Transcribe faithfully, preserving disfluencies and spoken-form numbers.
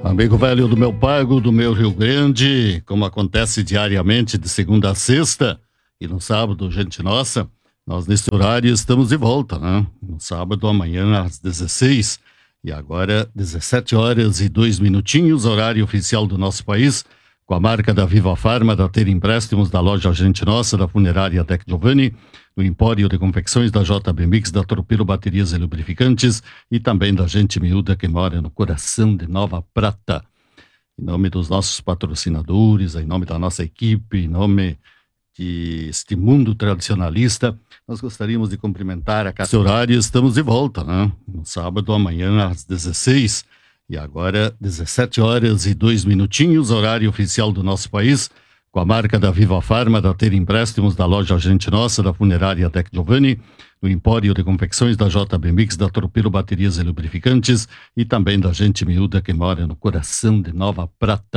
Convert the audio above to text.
Amigo velho do meu pago, do meu Rio Grande, como acontece diariamente de segunda a sexta e no sábado, gente nossa, nós nesse horário estamos de volta, né? No sábado, amanhã às dezesseis e agora dezessete horas e dois minutinhos, horário oficial do nosso país, com a marca da Viva Farma, da Ter Empréstimos, da loja Gente Nossa, da Funerária Tec Giovanni, do Empório de Confecções da J B Mix, da Tropiro Baterias e Lubrificantes e também da Gente Miúda, que mora no coração de Nova Prata. Em nome dos nossos patrocinadores, em nome da nossa equipe, em nome de este mundo tradicionalista, nós gostaríamos de cumprimentar a cada horário. Estamos de volta, né? No sábado, amanhã às dezesseis e agora dezessete horas e dois minutinhos, horário oficial do nosso país, com a marca da Viva Farma, da Ter Empréstimos, da loja Gente Nossa, da Funerária Tec Giovanni, do Empório de Confecções da J B Mix, da Tropiro Baterias e Lubrificantes e também da Gente Miúda, que mora no coração de Nova Prata.